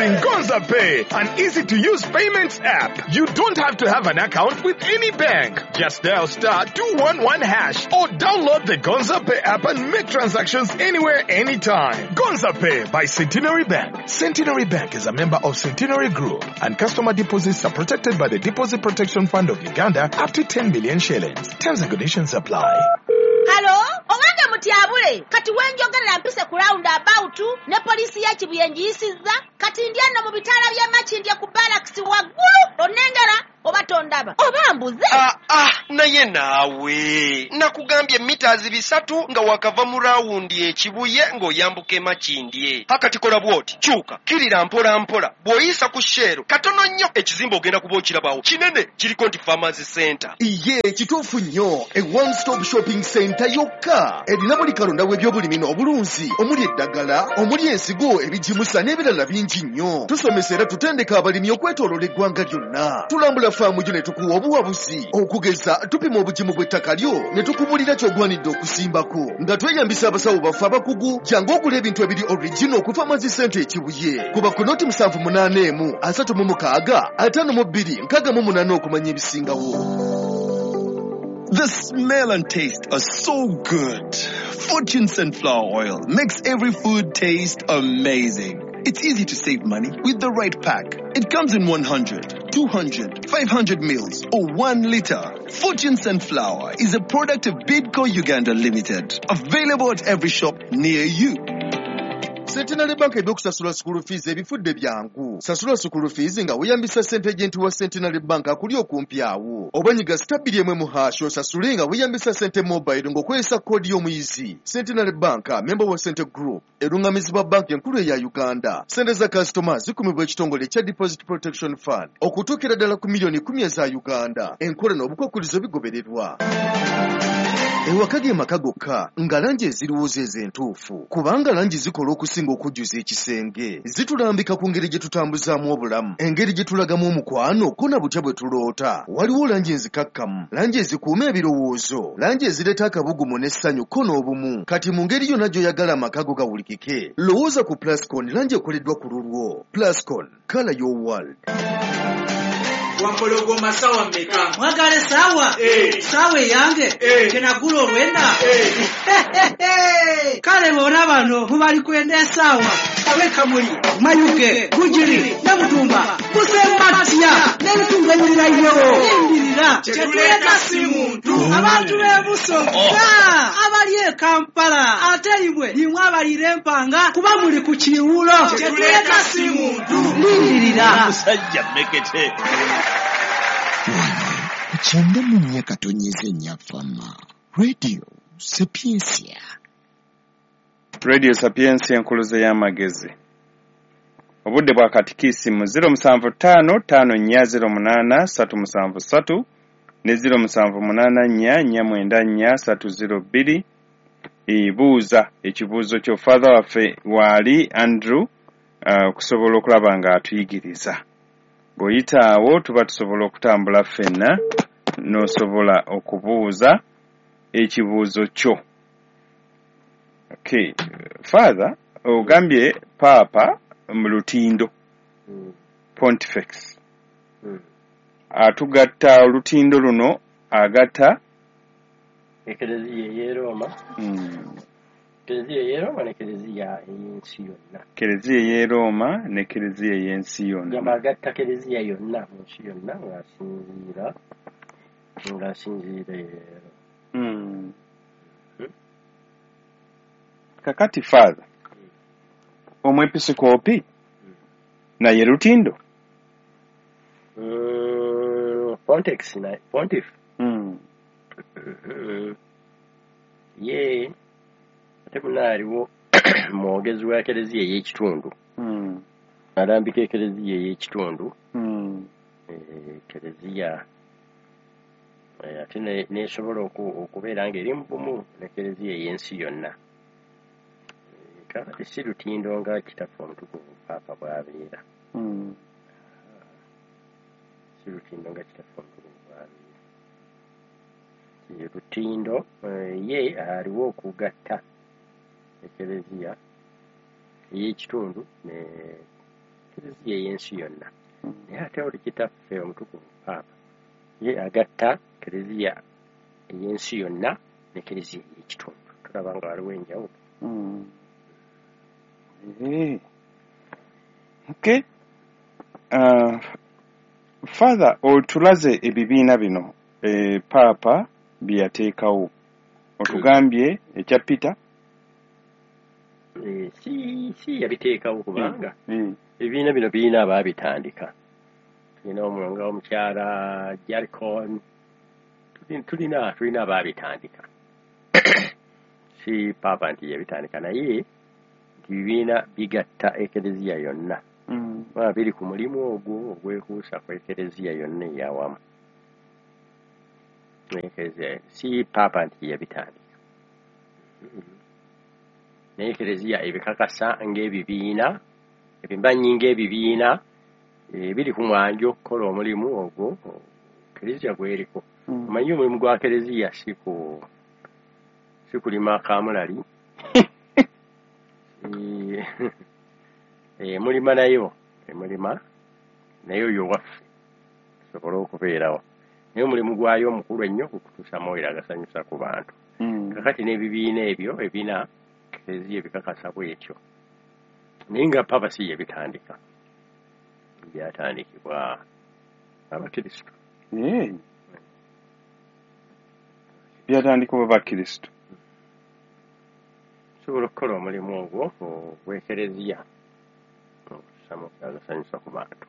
Introducing Gonza Pay, an easy-to-use payments app. You don't have to have an account with any bank. Just dial *211# or download the Gonza Pay app and make transactions anywhere, anytime. Gonza Pay by Centenary Bank. Centenary Bank is a member of Centenary Group, and customer deposits are protected by the Deposit Protection Fund of Uganda up to 10 million shillings. Terms and conditions apply. Hello? Owange mutyabule. Kati wenjogerera mpise ku roundabout ne polisi ya Kibuyenjiyisizza. Kati ndyano mu bitala bya Makindye ku barracks waggulu. Onengera oba tondaba. Oba mbuze. Naye naawe. Nakugambye meters 3 nga wakava mu rawundi ekibuye ng'oyambuka Makindye. Hakati kola bwoti. Kyuka. Kirira mpola mpola. Bw'oyisa ku Shero. Katono nnyo ekizimbe ogenda kuba okirabawo. Kinene kiriko nti Farmers Center. Iye kituufu nnyo. A one-stop shopping center yokka. Erina buli kalonda w'ebyobulimi n'obulunzi. Omuli eddagala, omuli ensigo, ebijimusa n'ebirala bingi nnyo. Tusomesera tutendeka abalimi okwetooloola eggwanga lyonna. Tulambula faamu gyo ne tukuwa obuwabuzi. Okugeza tupima obugimu bw'ettaka lyo ne tukubulira ky'ogwanidde okusimbako. Nga tweyambisa abasawo baffe abakugu, jangu ogula ebintu ebiri original ku Farmers Center ekibuye. Kuba ku noti 781 36 52 68 okumanya ebisingawo. The smell and taste are so good. Fortune Sunflower Oil makes every food taste amazing. It's easy to save money with the right pack. It comes in 100, 200, 500 mils or 1 liter. Fortune Sunflower is a product of Bidco Uganda Limited. Available at every shop near you. Centenary Bank ebyokusasula school fees ebifudde byangu. Sasula school fees nga weyambisa ssente agent wa Centenary Bank akuli okumpi awo. Obanyiga *1 mu hash osasule nga weyambisa ssente mobile ng'okozesa koodi y'omuyizi. Centenary Bank, member wa Centre Group, erungamizibwa bank enkulu eya Uganda. Ssente za customers zikumibwa ekitongole kya Deposit Protection Fund okutuukira ddala ku milioni 10 eza Uganda. Enkola n'obukwakkulizo bigobererwa. Ewaka maka gokka nga langi eziriwo ez'entuufu, kubanga langi zikola okusinga okujjuza ekisenge. Zitulambika ku ngeri gye tutambuzaamu obulamu, engeri gye tulagamu omukwano ko na butya bwe tuloota. Waliwo langi enzikakkamu, langi ezikuuma ebirowoozo, langi ezireeta akabugumu n'essanyu ko n'obumu. Kati mu ngeri yonna gy'oyagala amaka go gawulikike, lowooza ku Plascon, langi ekoleddwa ku lulwo. Plascon, color your world. Wampologo masawa meka. Mwagale sawa? Sawa yange? Kenagula olwenda? Kale bona bano mubali kwenda sawa. Kabeka muli, Mayuge, Gujiri, Namutumba, Musematia, Namutumba nyirayo. Ndirira. Chetuleta simuntu. Abantu bebusoka. Abali Kampala. Ate ibwe nimwe abalire Mpanga kuba muli ku kiwulo. Chetuleta simuntu. Ndirira. Musajja mekete. Chanda munya katonyeze nyafama. Radio Sapiensia. Radio Sapiensia enkuluze y'amagezi. Obudde bwa katikisi mu 07555080373 ne 078449302. Ibuuza ekibuuzo kyo father waffe wali Andrew okusobola okulaba nga atuyigiriza. Bw'oyita awo tuba tusobola okutambula ffenna n'osobola okubuuza ekibuuzo kyo. Okay, father ogambye papa mu lutindo Pontifex atugatta olutindo luno agatta Ekereziya y'e Roma. Ekereziya y'e Roma n'ekereziya y'ensi yonna. Ekereziya y'e Roma n'ekereziya y'ensi yonna. Yamagatta ekereziya yonna mu nsi yonna ng'asinziira leero. Kakati father omwepisikoopi naye lutindo Pontifex ye ate munaaliwo mwogezi wa ekereziya ey'ekitundu alambika ekereziya ey'ekitundu ekereziya ate nesobola okubeera ng'eri mu bumu n'ekereziya ey'ensi yonna kakati si lutindo nga kitaffe omutukuvu paapa bw'abeera si lutindo nga kitaffe omutukuvu bw'abeera lutindo ye aliwo okugatta ekereziya ey'ekitundu ekereziya ey'ensi yonna naye ate oli kitaffe omutukuvu paapa ye agatta ekereziya ey'ensi yonna n'ekereziya ey'ekitundu tulaba nga waliwo enjawulo. Okay. Father, otulaze ebibiina bino paapa bye yateekawo otugambye ekya Peter si yabiteekawo kubanga ebibiina bino birina abaabitandika. Tulina omulongo omukyala Jaricon, tulina abaabitandika. Si paapa nti yabitandika naye nti bibiina bigatta ekereziya yonna biri ku mulimu ogwo ogwekuusa ku ekereziya yonna eyawamu. Si paapa nti yabitandika naye ekereziya ebikakasa ng'ebibiina ebimbanyi ng'ebibiina biri ku mwanjo okukola omulimu ogwo ekereziya gweriko. Omanyi omulimu gwa kereziya si kulima kamulali mulima nayo emulima naye oyo waffe sobola okubeerawo naye omulimu gwayo omukulu ennyo kukutuusa amawulire agasanyusa ku bantu. Kakati n'ebibiina ebyo ebina ekereziya ebikakasa bwetyo naye nga paapa si yabitandika byatandikibwa abakristo. byatandikibwa bakristo sobola okukola omulimu ogwo ogw'ekereziya agasanyusa ku bantu.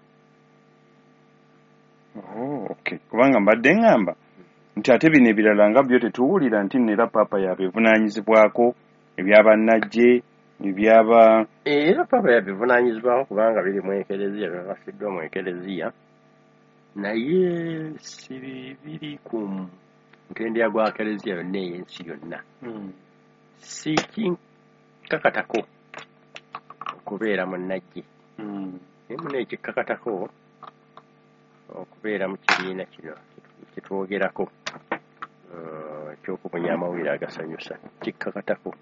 Okay. Kubanga mbadde ngamba nti ate bino ebirala nga byo tetuwulira nti neera paapa yabivunaanyizibwako ebyabannajje ebyaba era paapa yabivunaanyizibwako kubanga biri mu ekereziya bikakasiddwa mu ekereziya naye si biri ku mutendera gwa kereziya yonna ey'ensi yonna. Si kinkakatako okubeera munnajje naye muna ekikakatako okubeera mu kibiina kino kitwogerako ekyokubunya amawulire agasanyusa kikkakatako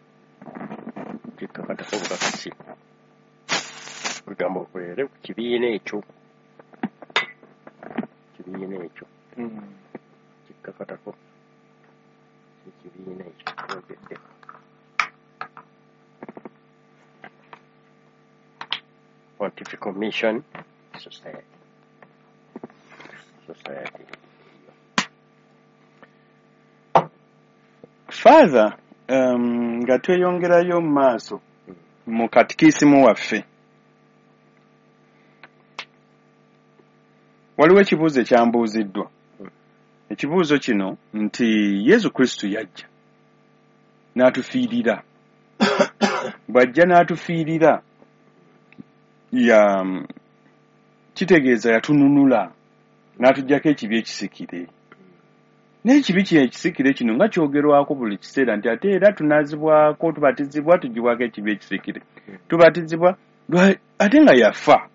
bukakasi kugamba okubeere ku kibiina ekyo kikkakatako ekibiina ekyo kyogeddeko. Pontifical Mission Society. Father, nga tweyongerayo mu maaso mu katikisimu waffe waliwo ekibuuzo ekyambuuziddwa. Ekibuuzo kino nti Yesu Kristo yajja n'atufiirira bw'ajja n'atufiirira kitegeeza yatununula n'atuggyako ekibi ekisikire. N'ekibi kye ekisikire kino nga kyogerwako buli kiseera nti ate era tunaazibwako tubatizibwa tuggyibwako ekibi ekisikire tubatizibwa ate nga yafa.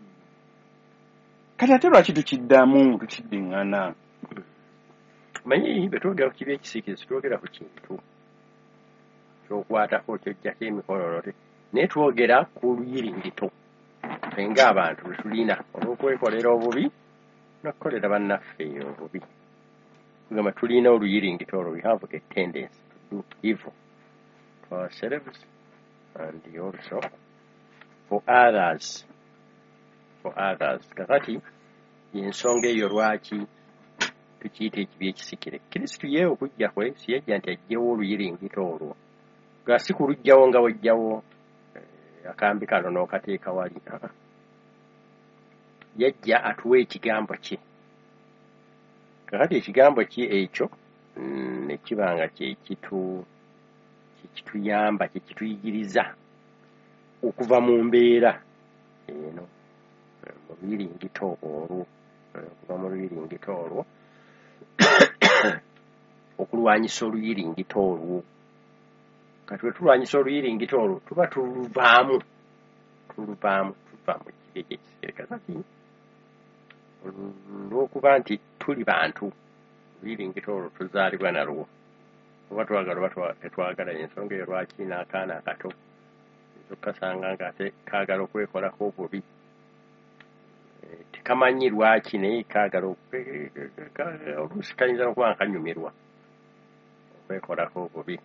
Kati ate lwaki tukiddamu tukiddiŋŋana? Manyi bwe twogera ku kibi ekisikire twogera ku kintu ky'okwatako ky'ojjako emikono naye twogera ku luyiringito nga abantu bwe tulina olw'okwekolera obubi n'okukolera bannaffe obubi. Kugamba tulina oluyiringito olwo, we have a tendency to do evil to ourselves and also for others. Kakati y'ensonga eyo lwaki tukiyita ekibi ekisikire. Kristo ye okujja kwe si yajja nti ajjewo oluyiringito olwo nga si kulugjawo nga wejjawo akambi kano n'okateeka wali. Yajja atuwa ekigambo kye. Kakati ekigambo kye ekyo ne kiba nga kituyamba kituyigiriza okuva mu mbeera eno mu luyiringito olwo okuva mu luyiringito olwo okulwanyisa oluyiringito olwo. Kati bwe tulwanyisa oluyiringito olwo tuba tuluvaamu tuva mu kibi ekyekisikire. Kakati olw'okuba nti tuli bantu oluyiringito olwo tuzaalibwa nalwo oba twagala oba tetwagala. Ensonga eyo lwaki n'akaana akato okukasanga ng'ate kaagala okwekolako obubi tekamanyi lwaki naye kaagala oluusi kayinza okuba nkanyumirwa okwekolako obubi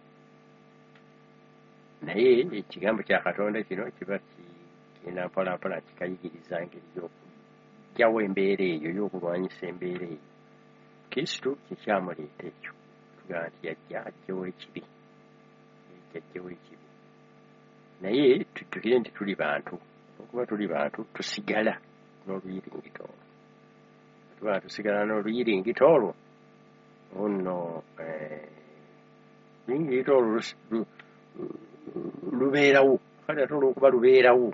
naye ekigambo kya Katonda kino kiba kigenda mpolampola kikayigiriza ngeri y'okugyawo embeera eyo y'okulwanyisa embeera eyo Kristo kikyamuleeta ekyo tugaa nti yajja ajjewo ekibi naye tutukire nti tuli bantu okuba tuli bantu tusigala n'oluyiringito olwo tusigala n'oluyiringito olwo nno oluyiringito olwo lubeerawo kale ate olw'okuba lubeerawo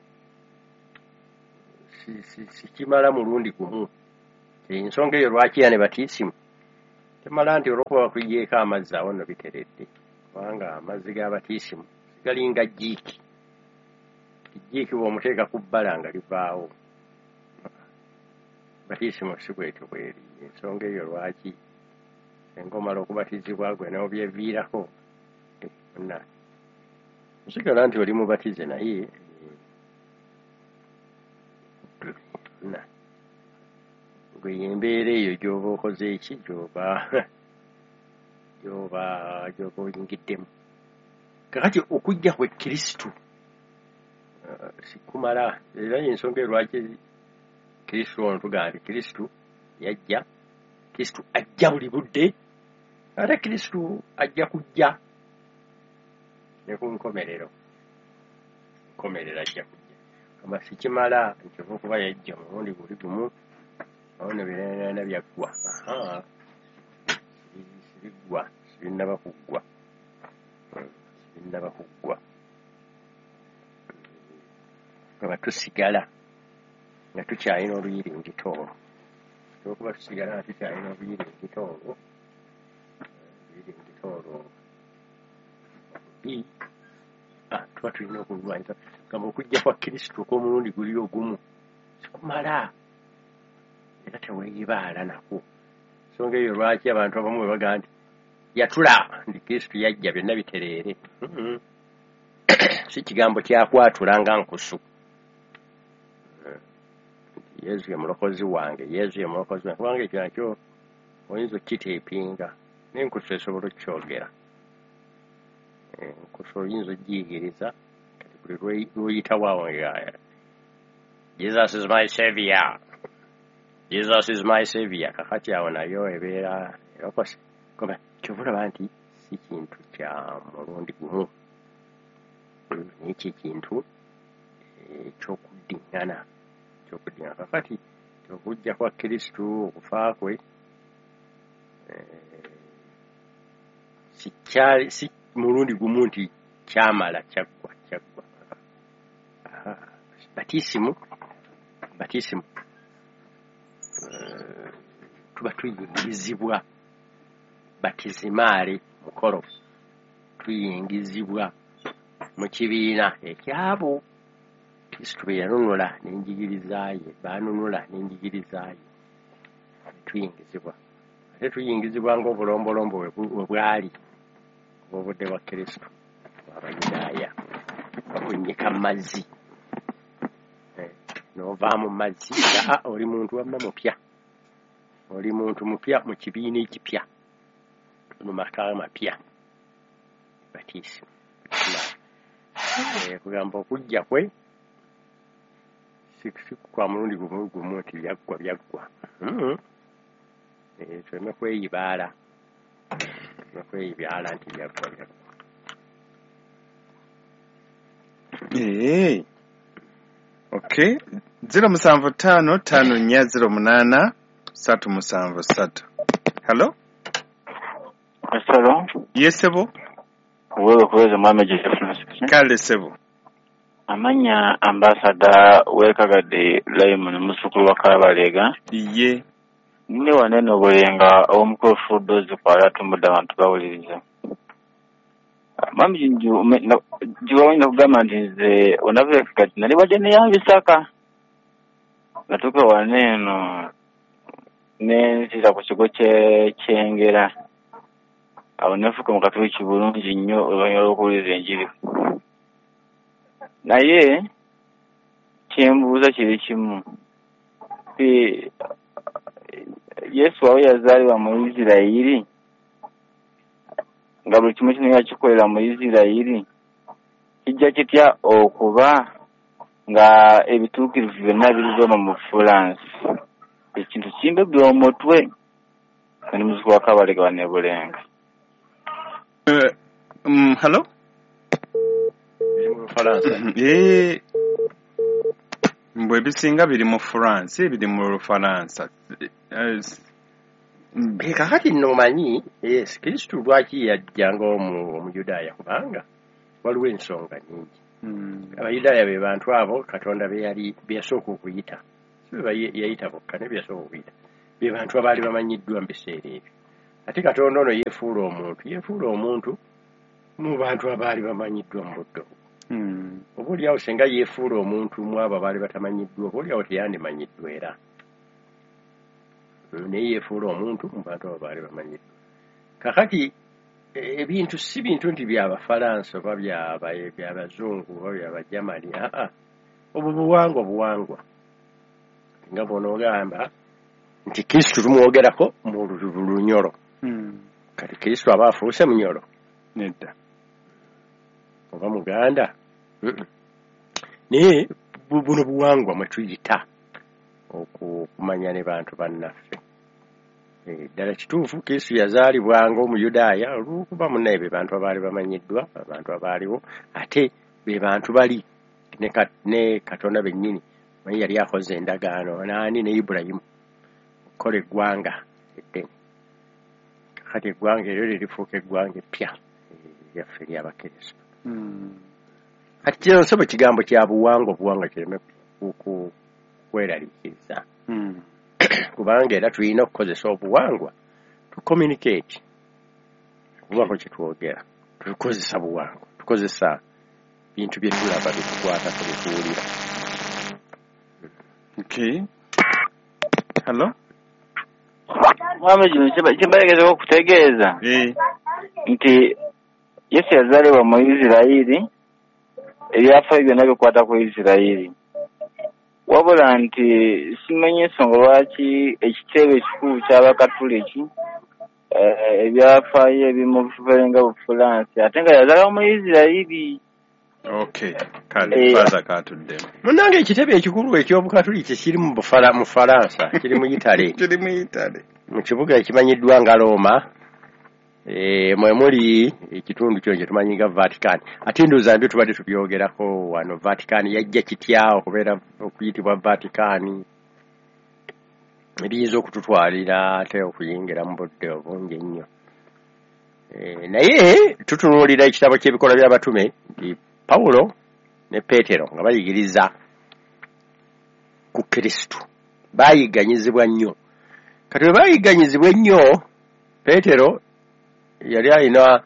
sikimala mulundi gumu ensonga eyo lwaki ya ne batiisimu temala nti olw'okuba bakuyyeeko amazzi awo nno biteredde kubanga amazzi g'abatiisimu sigalinga jjiiki bw'omuteeka ku bbala nga livaawo batiisimu si bwetyo bweri ensonga eyo lwaki senga omala okubatizibwa gwe n'obyeviirako osigala nti oli mubatize naye gwe embeera eyo gy'oba okoze eki gy'oba oyingiddemu kakati okujja kwe Kristo sikumala era y'ensonga lwaki Kristo ono tugaa nti Kristo yajja Kristo ajja buli budde ate Kristo ajja kujja ne ku nkomerero ajja kujja kama sikimala nti okuba yajja mulundi guli gumu awo ne birana byaggwa sibinnaba kuggwa nga tusigala nga tukyalina oluyiringito olwo olwokuba tusigala nga tukyalina oluyiringito olwo tuba tulina okulwanyisa gamba okujja kwa Kristo kw'omulundi guli ogumu sikumala era teweeyibaala nako ensonga eyo lwaki abantu abamu bwe bagaa nti yatula ndi Kristo yajja byonna bitereere si kigambo kyakwatula nga nkusu Yesu ye mulokozi wange kubanga ekyo nakyo oyinza okiteepinga n'enkusu esobola okukyogera enkusu oyinza okgiyigiriza kati buli lwoyitawo awo Jesus is my savior kakati awo nayo ebeera erokose koba kyobulaba nti si kintu kya mulundi gumu n'ekyo ekintu ekyokuddiŋŋana kakati okujja kwa Kristo okufa kwe si mulundi gumu nti kyamala kyaggwa batisimu tuba tuyingizibwa batizimaale mukolo tuyingizibwa mu kibiina ekyabo Kristo bwe yanunula n'enjigirizaye baanunula n'enjigirizaye tuyingizibwa ate tuyingizibwa ng'obulombolombo we bwali obudde bwa Kristo abayudaaya bakunnyika mu mazzi n'ovaa mu mazzi oli muntu wamma mupya oli muntu mupya mu kibiina ekipya mu maka mapya batiisimu kugamba okujja kwe si kwa mulundi gumu nti byaggwa tuleme kweyibaala nti byaggwa okay 0755408 hello yes sebo wewe kuweza mwame Joseph kale sebo amanya ambassador wekagadde Raymond musukulu wa Kabalega iye nne wanene obulenga omukulu fudozi kwala tumudde abantu bawuliriza mami jiwawina kugamba nti nze onavekagadde nali wadde neyambisaka natuka waneeno nenzira ku kigo kyengera awo nefuka mu katuli kibulungi nnyo oluvannyuma lw'okuwuliriza enjiri naye kyembuuza kiri kimu nti Yesu awo yazaalibwa mu Isirayiri nga buli kimu kino yakikolera mu Isirayiri kijja kitya okuba nga ebituukirivu byonna birizono mu France ekintu kimbebwa omutwe ndi muziku wa Kabalega wa Nebulenga. Hello? Mbwe bisinga biri mu France biri mu Lufaransa. Kakati nomanyi yes Kristo lwaki yajjanga omuyudaaya kubanga waliwo ensonga nyingi. Abayudaaya be bantu abo Katonda be yasooka okuyita si be yayita bokka ne be yasooka okuyita be bantu abaali bamanyiddwa mu biseera ebyo. Ate Katonda ono yeefuula omuntu mu bantu abaali bamanyiddwa mu buddo. Oboolyawo senga yeefuula omuntu mu abo abaali batamanyiddwa oboolyawo teyandimanyiddwa era naye yeefuula omuntu mu bantu abo baali bamanyiddwa. Kakati ebintu si bintu nti by'Abafalansa oba by'Abazungu oba by'Abajamani obwo buwangwa nga bw'onoogamba nti Kristo tumwogerako mu lunyolo. Kati Kristo aba afuuse munyolo nedda oba Muganda naye buno buwangwa mwe tuyita okumanya ne bantu bannaffe. Ddala kituufu Kristo yazaalibwanga Omuyudaaya olw'okuba munnaye be bantu abaali bamanyiddwa abantu abaaliwo ate be bantu bali ne Katonda bennyini manyi yali akoze endagaano naani ne Ibulayimu okukola eggwanga eddene. Kati eggwanga eryo lirifuuka eggwanga eppya lyaffe ly'Abakristo. Kati kino nsobe kigambo kya buwangwa kireme kweraliikiriza kubanga era tulina okukozesa obuwangwa tu communicate kubako kyetwogera tukozesa buwangwa tukozesa bintu bye tulaba bitukwata kubituwulira. Okay. Hello? Mwami kino kimbalegeza okutegeeza nti Yesu yazaalibwa mu Isirayiri ebyafaayo byonna bikwata ku Isirayiri wabula nti simanyi ensonga lwaki ekitebe ekikulu ky'Abakatuliki ebyafaayo ebimu bifubenga Bufulansi ate nga yazaalibwa mu Isirayiri. Okay, kale baza katudde. Munnange ekitebe ekikulu eky'Obukatuliki kiri mu Faransa kiri mu Italy. Kiri mu Italy. Mu kibuga ekimanyiddwa nga Roma. Mwe muli ekitundu kyo kye tumanyi nga Vatican. Ate ndowooza nabyo tubadde tubyogerako wano Vatican yajja kitya okubeera okuyitibwa Vatican ebiyinza okututwalira ate okuyingira mu budde obungi ennyo. Naye tutunuulira ekitabo ky'ebikola by'abatume nti Pawulo ne Peetero nga bayigiriza ku Kristo baayiganyizibwa nnyo. Kati bwe baayiganyizibwa ennyo Peetero yali alina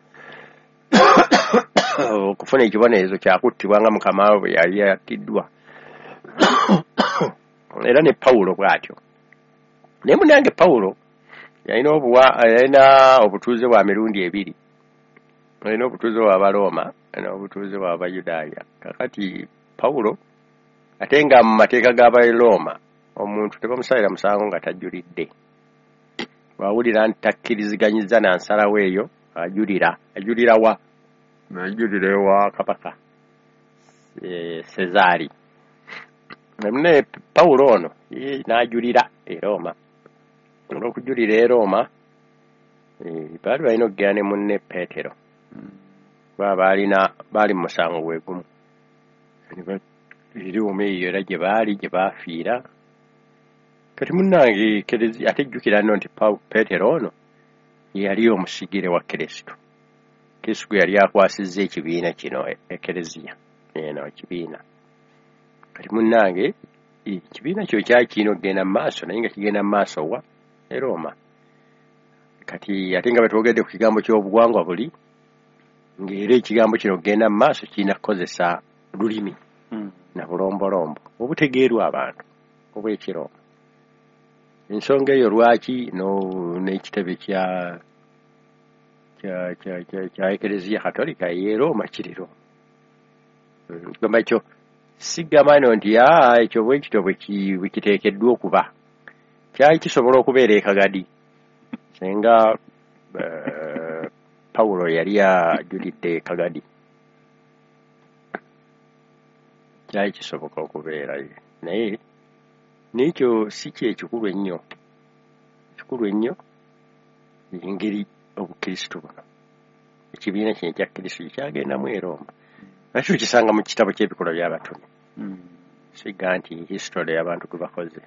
okufuna ekibonerezo kyakuttibwa nga mukama we bwe yali yattiddwa era ne Pawulo bw'atyo. Naye munnange Pawulo yalina obutuuze bwa mirundi ebiri. Alina obutuuze bwa Baroma n'obutuuze bwa Bayudaaya. Kakati Pawulo ate nga mu mateeka g'Abaroma omuntu tebamusalira musango nga tajjulidde. Bw'awulira nti takkiriziganyiza na nsalawo eyo ajulira wa? Ajulira ewa Kabaka Sezaari. Ne Pawulo ono n'ajulira e Roma. Olw'okujulira e Roma baali balina okugera ne munne Peetero. Baali mu musango gwe gumu. Eriwoma eyo era gye baafiira. Kati munnange ate jjukira nno nti Peetero ono yali omusigire wa Kristo. Kristo gwe yali akwasizza ekibiina kino Ekereziya eno ekibiina. Kati munnange ekibiina kyo kyali kirina okugenda mu maaso naye nga kigenda mu maaso wa e Roma. Kati ate nga betwogedde ku kigambo ky'obuwangwa buli ng'era ekigambo kino okugenda mu maaso kirina kukozesa lulimi na bulombolombo obutegeerwa abantu obw'Ekiroma. Ensonga eyo lwaki n'ekitebe kya Ekereziya Katolika y'e Roma kiriro. Gamba ekyo sigamba no nti ekyo bwe kityo bwe kiteekeddwa okuba kyali kisobola okubeera ekagadi senga Pawulo yali ajulidde kagadi kyali kisoboka okubeerayo naye n'ekyo si kyekikulu ennyo kikulu ennyo engeri obukristo buno ekibiina kino ekya kristo kyagendamu e Roma nakyo kisanga mu kitabo ky'ebikolwa by'abatoni siga nti history y'abantu gwe bakoze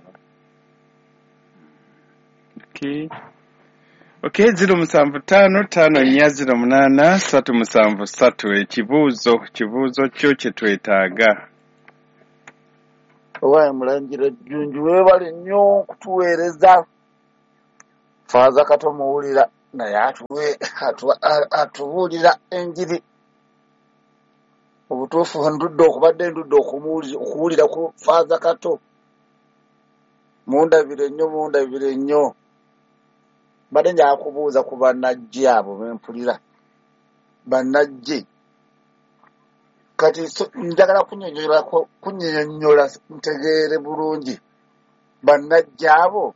Okay, 0755508 ekibuuzo kyo kye twetaaga. Owaye Mulangira Jjunju weebale nnyo kutuweereza faaza kato muwulira naye atubuulira enjiri obutuufu ndudde okuwulira ku faaza kato mundabire nnyo badde njakubuuza ku bannajje abo bempulira bannajje kati njagala kunnyonnyola ntegeere bulungi bannajje abo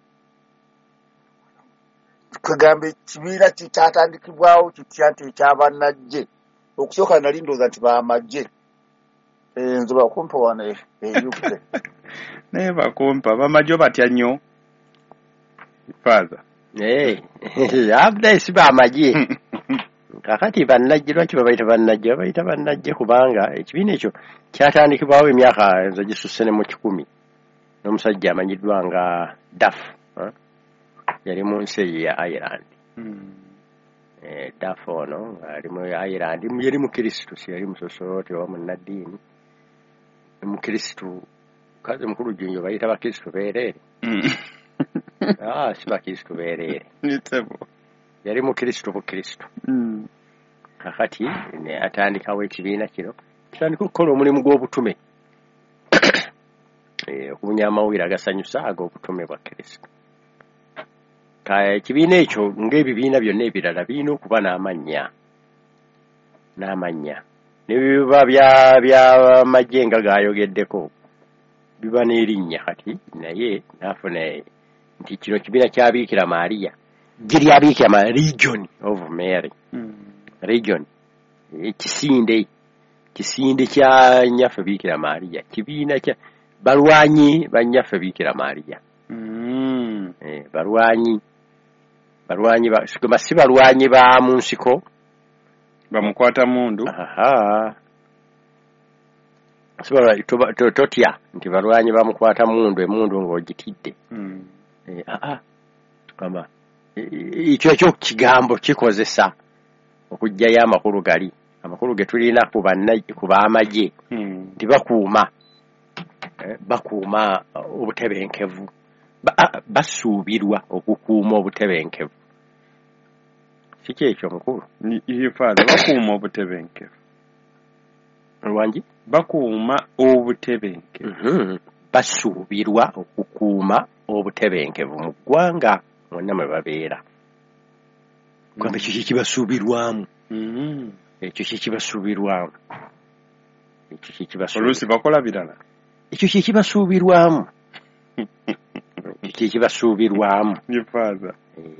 kwegambe ekibiina kitatandikibwawo kitya nti ekyabannajje okusooka nali ndowooza nti bamagye nze bakumpa wano eyuke naye bakumpa bamagye batya nnyo faaza abudde si bamagye kakati bannajje lwaki babayita bannajje kubanga ekibiina ekyo kyatandikibwawo emyaka nze gisusse ne mu 10 n'omusajja amanyiddwa nga Duff yali mu nsi eyo ya Ireland Duff ono ali mu Ireland yali mukristo si yali musosoloote oba munnaddiini mukristo kazi mukulu Jjunju bayita bakristo beereere si bakristo beereere yali mukristo bukristo kakati atandikawo ekibiina kino kitandika okukola omulimu gw'obutume okubunya amawulire agasanyusa ag'obutume bwa kristo ekibiina ekyo ng'ebibiina byonna ebirala birina okuba n'amannya ne biba by'amagye nga gayogeddeko biba n'erinnya kati naye naafuna nti kino kibiina kya Biikira Maariya gye lya Biikira Maariya Legion of Mary region kisinde kya nnyaffe Biikira Maariya kibiina kya balwanyi ba nnyaffe Biikira Maariya balwanyi si balwanyi ba mu nsiko bamukwata mundu totya nti balwanyi bamukwata mundu emundu ng'ogitidde kama ekyo kigambo kikozesa okujjayo amakulu gali amakulu ge tulina ku b'amagye nti bakuuma obutebenkevu basuubirwa okukuuma obutebenkevu si kyekyo mukulu Father bakuuma obutebenkevu lwangi bakuuma obutebenkevu basuubirwa okukuuma obutebenkevu mu ggwanga mwonna mwe babeera kwamba ekyo kikibasuubirwamu ekyo kikibasuubirwamu oluusi bakola birala ekyo kikibasuubirwamu kikibasuubirwamu Father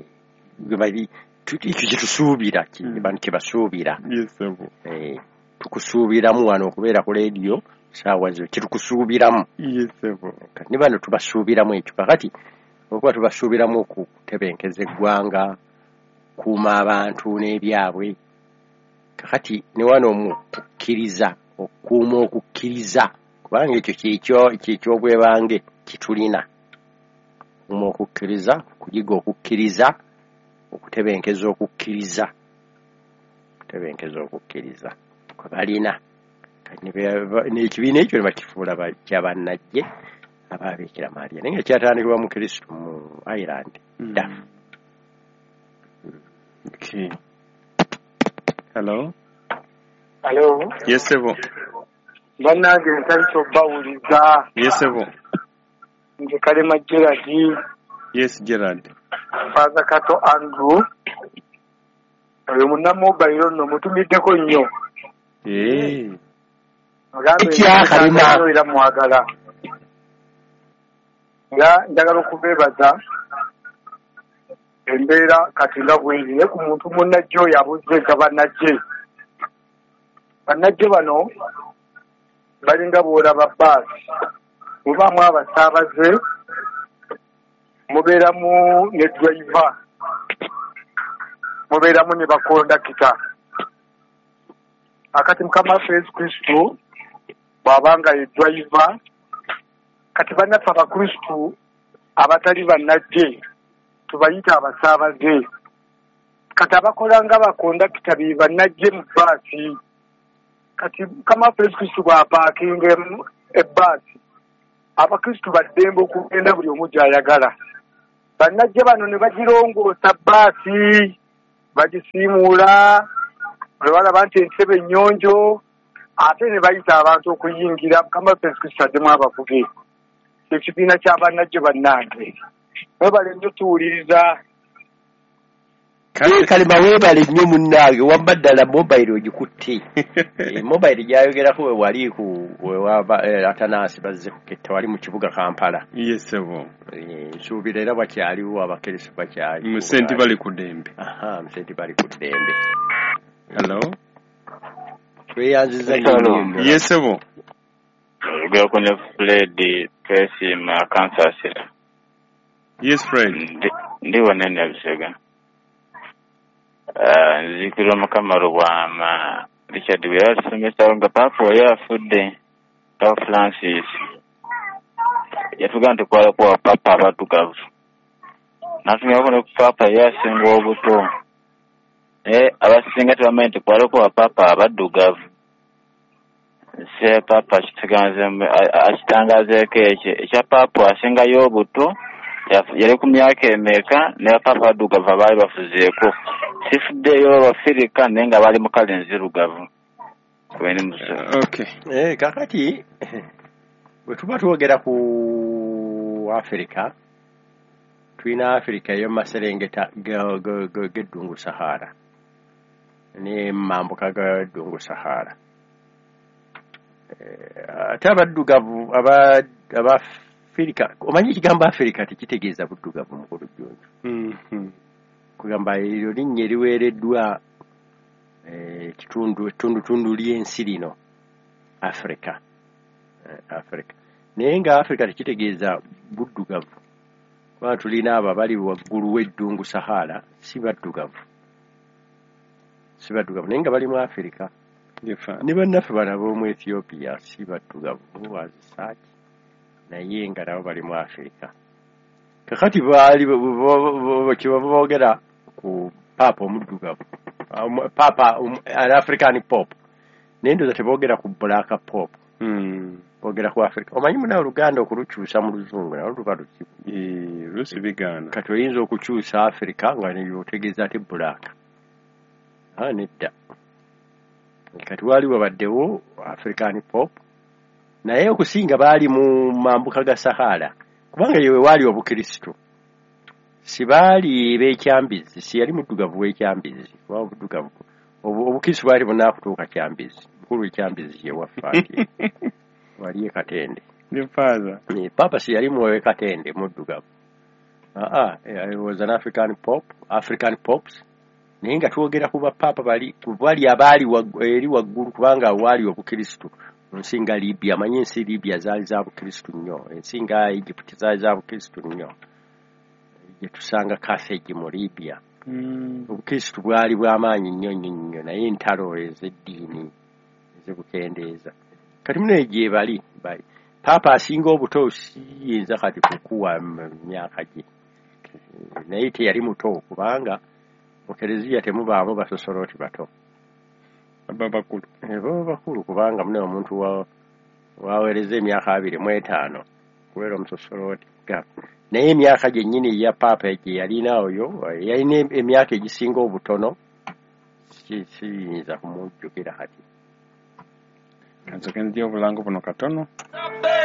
ekyo kyetusuubira kyebasuubira tukusuubiramu wano okubeera ku leediyo saawa zo kyetukusuubiramu ne bano tubasuubiramu ekyo kakati okuba tubasuubiramu okutebenkeza eggwanga kuuma abantu n'ebyabwe kakati ne wano okukkiriza okukuuma okukkiriza kubanga ekyo kyekyobwebange kitulina okukuuma okukkiriza okuyiga okukkiriza okutebenkeza okukkiriza kwe balina n'ekibiina ekyo ne bakifuula kyabannajje aba Biikira Maariya naye nga kyatandikibwa mu Kristo mu Ireland Duff. Okay. Hello. Yes, sebo. Bannange ntali kyobawuliza. Yes, sebo. Nze Kalema Gerard. Yes, Gerard. Faaza Kato Andrew. Oyo munnamobile nno mutumiddeko nnyo. Mugambe era mwagala. nga njagala okubeebaza embeera kati nga bweri naye ku muntu munnajje oyo abuze nga bannajje bano balinga bw'olaba bbaasi mubaamu abasaabaze mubeeramu ne driver mubeeramu ne bakondakita akati mukama waffe Yesu Kristo bw'abanga ye driver kati bannaffe abakristu abatali bannajje tubayita abasaabaze kati abakola nga bakondakita be bannajje mu bbaasi kati mukama waffe Yesu Kristo bw'apaakinga ebbaasi abakristu baddembe okugenda buli omu gy'ayagala bannajje bano ne bagirongoosa bbaasi bagisiimuula bwe balaba nti entebe ennyonjo ate ne bayita abantu okuyingira mukama waffe Yesu Kristo addemu abavuge ekibiina ky'abannajje bannange webale nnyo tuwuliriza kalema weebale nnyo munnange wamba ddala mobile ogikutte mobile gyayogerako we wali wewaba Atanasi bazze kuketta wali mu kibuga Kampala yesebo nsuubira era bakyaliwo abakristo bakyali musenti bali ku ddembe musenti bali ku ddembe hello tweyanziza nnyo yesebo Gako ne Fred Tracy ma Kansas. Yes, Fred. Ndiwo nene bisega. Nzikiro mukamaro wa ma Richard Wilson semester nga papo ya fudde ta Francis. Yatuganda kwa papa abatukavu. Natumya ko papa ya sengo obuto. Abasinga twamente kwa papa abadugavu. Se papa akitangazeeko ekya papa asingayo obuto yali ku myaka emeka ne papa adugavu abaali bafuzeeko sifuddeyo abafirika naye nga bali mu kale enzirugavu kakati bwe tuba twogera ku Afirika tulina Afirika eyo maserengeta g'eddungu Sahara ne mambuka g'eddungu Sahara ate abaddugavu abafirika omanyi ekigambo Afirika tekitegeeza buddugavu mukulu jjonjo kugamba eryo linnya eriweereddwa etundu ly'ensi lino Afirika naye nga Afirika tekitegeeza buddugavu kuba tulina abo abali waggulu w'eddungu Sahara si baddugavu naye nga bali mu Afirika ne bannaffe balaba omu Ethiopia si baddugavu wazisaaki naye nga nabo bali mu Afirika kakati baali kyebava boogera ku paapa omuddugavu paapa an African Pope naye ndoza teboogera ku black Pope boogera ku Afirika omanyi muna Oluganda okulukyusa mu Luzungu nawo luba lusibigaana kati oyinza okukyusa Afirika nga otegeeza ate black nedda kati waliwo baddewo African Pope naye okusinga baali mu mambuka ga Sahara kubanga yewe wali obukristo si baali b'ekyambizi si yali muddugavu w'ekyambizi kuba obuddugavu obukristo baali bunakutuuka kyambizi mukulu ekyambizi yewaffaaki wali Katende papa si yali muwe Katende muddugavu it was an African popes naye nga twogera ku bapapa bali abaali eri waggulu kubanga waali obukristo ensi nga Libya manyi ensi Libya zaali za bukristo nnyo ensi nga Egypt zaali za bukristo nnyo gye tusanga Carthage mu Libya obukristo bwali bw'amaanyi nnyo naye entalo ez'eddiini ezibukendeeza kati muno gye bali papa asinga obuto siyinza kati kukuwa myaka gye naye teyali muto kubanga mu Kereziya temubaamu basosoloti bato baba bakulu kubanga mune omuntu waweereza emyaka 25 kubeera omusosoloti naye emyaka gyennyini ya paapa gye yalina oyo yalina emyaka egisinga obutono siyinza kumujjukira kati kansoke nzija obulango buno katono